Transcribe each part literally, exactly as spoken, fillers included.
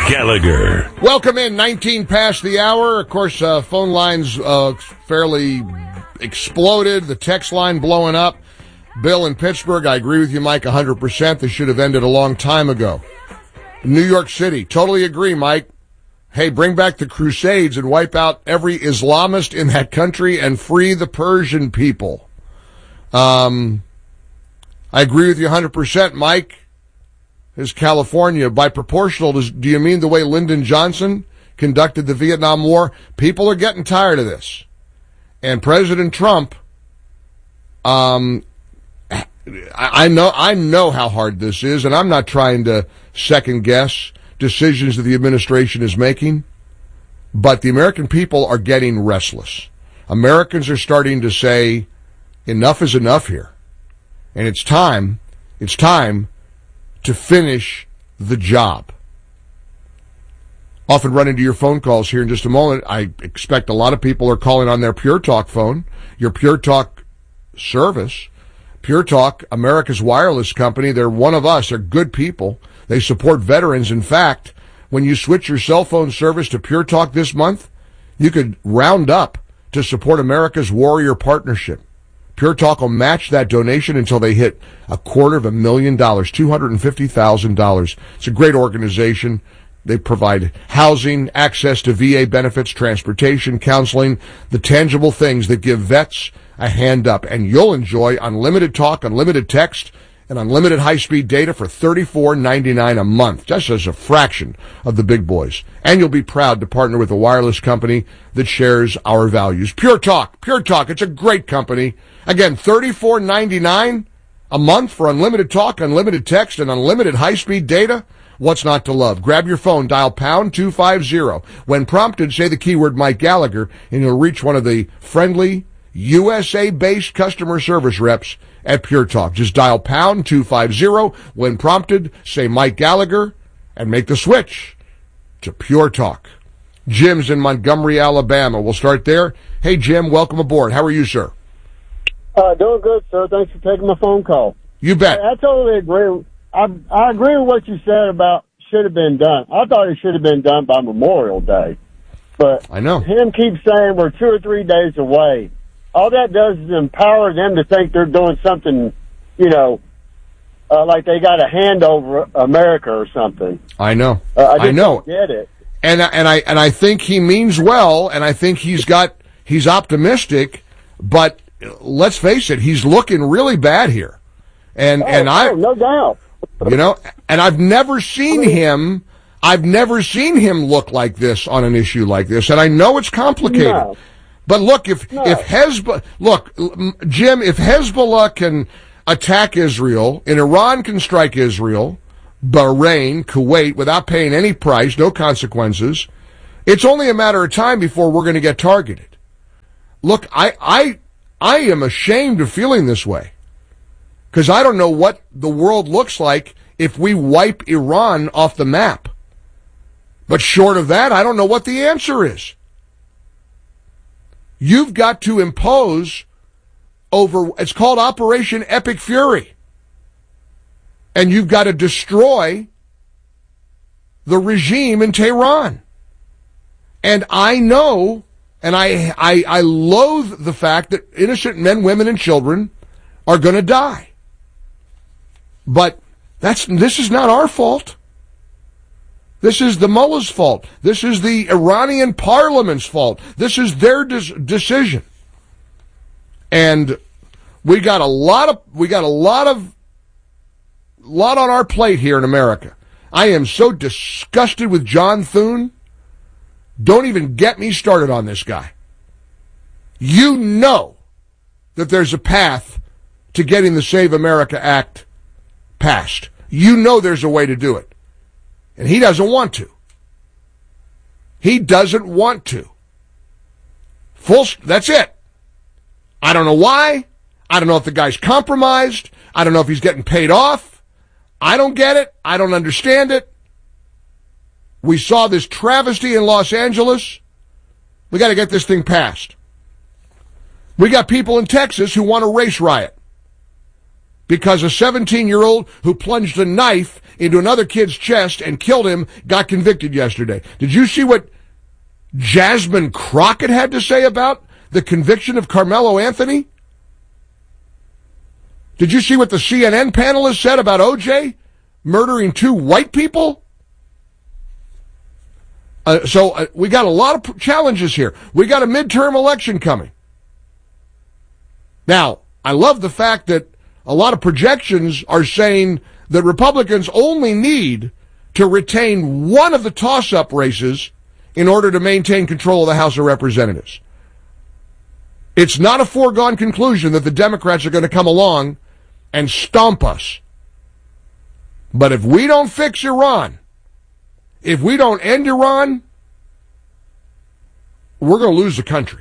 Gallagher. Welcome in, nineteen past the hour. Of course, uh, phone lines uh, fairly exploded. The text line blowing up. Bill in Pittsburgh, I agree with you, Mike, one hundred percent. This should have ended a long time ago. New York City, totally agree, Mike. Hey, bring back the Crusades and wipe out every Islamist in that country and free the Persian people. Um, I agree with you one hundred percent, Mike. Is California by proportional? Does, do you mean the way Lyndon Johnson conducted the Vietnam War? People are getting tired of this. And President Trump, um, I, I know, I know how hard this is, and I'm not trying to second guess decisions that the administration is making, but the American people are getting restless. Americans are starting to say, enough is enough here. And it's time, it's time to finish the job. Often run into your phone calls here in just a moment. I expect a lot of people are calling on their Pure Talk phone, your Pure Talk service. Pure Talk, America's wireless company, they're one of us. They're good people. They support veterans. In fact, when you switch your cell phone service to Pure Talk this month, you could round up to support America's Warrior Partnership. Pure Talk will match that donation until they hit a quarter of a million dollars, two hundred fifty thousand dollars. It's a great organization. They provide housing, access to V A benefits, transportation, counseling, the tangible things that give vets a hand up. And you'll enjoy unlimited talk, unlimited text, and unlimited high-speed data for thirty-four ninety-nine a month, just as a fraction of the big boys. And you'll be proud to partner with a wireless company that shares our values. Pure Talk, Pure Talk, it's a great company. Again, thirty-four ninety-nine a month for unlimited talk, unlimited text, and unlimited high-speed data. What's not to love? Grab your phone, dial pound two fifty. When prompted, say the keyword Mike Gallagher, and you'll reach one of the friendly U S A-based customer service reps at Pure Talk. Just dial pound two fifty. When prompted, say Mike Gallagher, and make the switch to Pure Talk. Jim's in Montgomery, Alabama. We'll start there. Hey, Jim, welcome aboard. How are you, sir? Uh, doing good, sir. Thanks for taking my phone call. You bet. I, I totally agree. I, I agree with what you said about should have been done. I thought it should have been done by Memorial Day. But I know. Him keeps saying we're two or three days away. All that does is empower them to think they're doing something, you know, uh, like they got a hand over America or something. I know. Uh, I, just I know. Don't get it. And and I and I think he means well, and I think he's got he's optimistic, but let's face it, he's looking really bad here. And oh, and I oh, no doubt. You know, and I've never seen him I've never seen him look like this on an issue like this, and I know it's complicated. No. But look, if no. if Hezbollah look, Jim, if Hezbollah can attack Israel, and Iran can strike Israel, Bahrain, Kuwait, without paying any price, no consequences, it's only a matter of time before we're going to get targeted. Look, I I I am ashamed of feeling this way, because I don't know what the world looks like if we wipe Iran off the map. But short of that, I don't know what the answer is. You've got to impose over, it's called Operation Epic Fury. And you've got to destroy the regime in Tehran. And I know, and I, I, I loathe the fact that innocent men, women, and children are going to die. But that's, this is not our fault. This is the mullah's fault. This is the Iranian parliament's fault. This is their des- decision. And we got a lot of, we got a lot of, lot on our plate here in America. I am so disgusted with John Thune. Don't even get me started on this guy. You know that there's a path to getting the Save America Act passed. You know there's a way to do it. And he doesn't want to. He doesn't want to. Full, that's it. I don't know why. I don't know if the guy's compromised. I don't know if he's getting paid off. I don't get it. I don't understand it. We saw this travesty in Los Angeles. We got to get this thing passed. We got people in Texas who want a race riot. because a seventeen-year-old who plunged a knife into another kid's chest and killed him got convicted yesterday. Did you see what Jasmine Crockett had to say about the conviction of Carmelo Anthony? Did you see what the C N N panelist said about O J murdering two white people? Uh, so uh, we got a lot of challenges here. We got a midterm election coming. Now, I love the fact that a lot of projections are saying that Republicans only need to retain one of the toss-up races in order to maintain control of the House of Representatives. It's not a foregone conclusion that the Democrats are going to come along and stomp us. But if we don't fix Iran, if we don't end Iran, we're going to lose the country.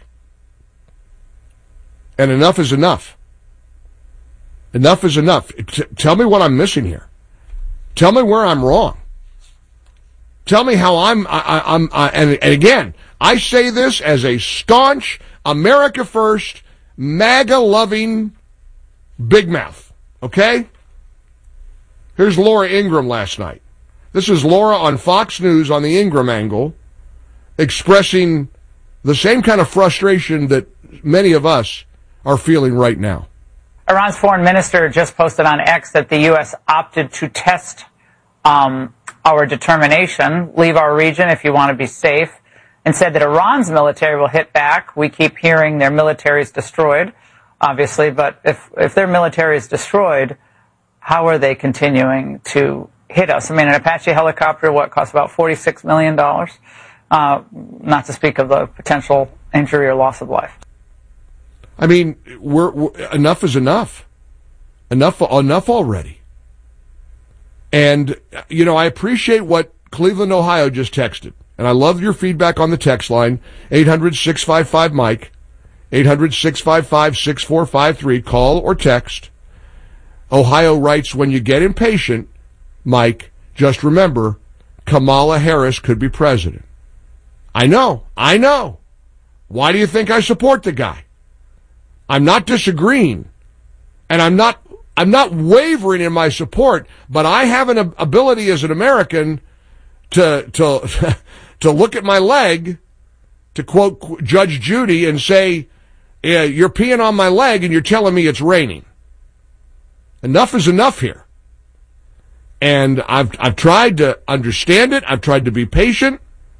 And enough is enough. Enough is enough. T- tell me what I'm missing here. Tell me where I'm wrong. Tell me how I'm, I, I, I'm, I, and, and again, I say this as a staunch, America first, MAGA-loving big mouth. Okay? Here's Laura Ingraham last night. This is Laura on Fox News on the Ingraham angle, expressing the same kind of frustration that many of us are feeling right now. Iran's foreign minister just posted on X that the U S opted to test um, our determination, leave our region if you want to be safe, and said that Iran's military will hit back. We keep hearing their military is destroyed, obviously, but if, if their military is destroyed, how are they continuing to hit us? I mean, an Apache helicopter, what, costs about forty-six million dollars, uh, not to speak of the potential injury or loss of life. I mean, we're, we're, enough is enough. Enough, enough already. And, you know, I appreciate what Cleveland, Ohio just texted. And I love your feedback on the text line, eight hundred, six five five, Mike, eight hundred, six five five, six four five three. Call or text. Ohio writes, when you get impatient, Mike, just remember, Kamala Harris could be president. I know, I know. Why do you think I support the guy? I'm not disagreeing, and I'm not I'm not wavering in my support, but I have an ability as an American to to to look at my leg, to quote Judge Judy, and say, yeah, you're peeing on my leg and you're telling me it's raining. Enough is enough here. And I've I've tried to understand it. I've tried to be patient.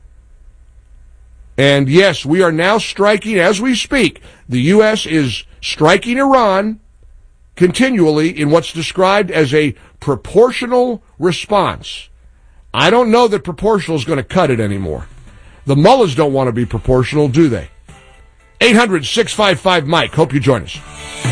And yes, we are now striking, as we speak, the U S is striking Iran continually in what's described as a proportional response. I don't know that proportional is going to cut it anymore. The mullahs don't want to be proportional, do they? eight hundred, six five five, Mike. Hope you join us.